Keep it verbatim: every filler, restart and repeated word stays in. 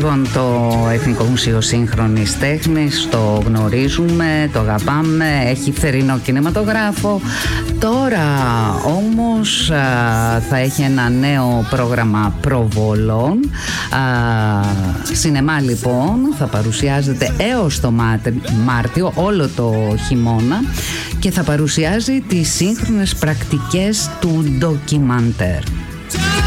Λοιπόν, το Εθνικό Μουσείο Σύγχρονης Τέχνης το γνωρίζουμε, το αγαπάμε, έχει θερινό κινηματογράφο. Τώρα όμως α, θα έχει ένα νέο πρόγραμμα προβολών. Α, σινεμά λοιπόν θα παρουσιάζεται έως το Μάρτιο, όλο το χειμώνα, και θα παρουσιάζει τις σύγχρονες πρακτικές του ντοκιμαντέρ.